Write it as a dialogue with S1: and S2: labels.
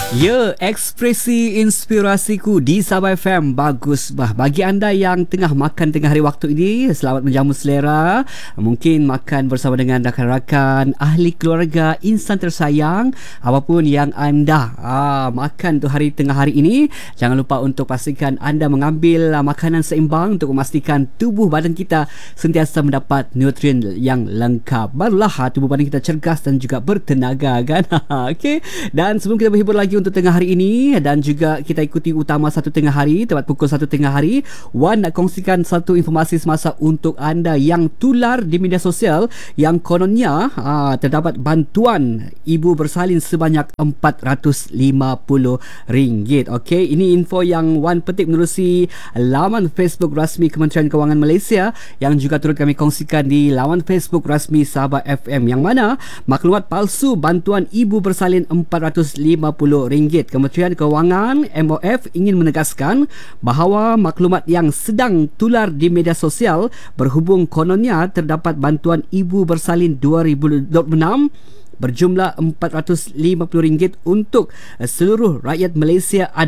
S1: Ya, ekspresi inspirasiku di Sabah FM bagus bah. Bagi anda yang tengah makan tengah hari waktu ini, selamat menjamu selera. Mungkin makan bersama dengan rakan-rakan, ahli keluarga, insan tersayang, apapun yang anda makan tu hari tengah hari ini. Jangan lupa untuk pastikan anda mengambil makanan seimbang untuk memastikan tubuh badan kita sentiasa mendapat nutrien yang lengkap. Barulah tubuh badan kita cergas dan juga bertenaga kan. Okey. Dan sebelum kita berhibur lagi untuk tengah hari ini dan juga kita ikuti utama satu tengah hari tepat pukul 1 tengah hari, Wan nak kongsikan satu informasi semasa untuk anda yang tular di media sosial yang kononnya terdapat bantuan ibu bersalin sebanyak RM450. Okey, ini info yang Wan petik menerusi laman Facebook rasmi Kementerian Kewangan Malaysia yang juga turut kami kongsikan di laman Facebook rasmi Sabah FM, yang mana maklumat palsu bantuan ibu bersalin RM450. Kementerian Kewangan MOF ingin menegaskan bahawa maklumat yang sedang tular di media sosial berhubung kononnya terdapat bantuan ibu bersalin 2026 berjumlah RM450 untuk seluruh rakyat Malaysia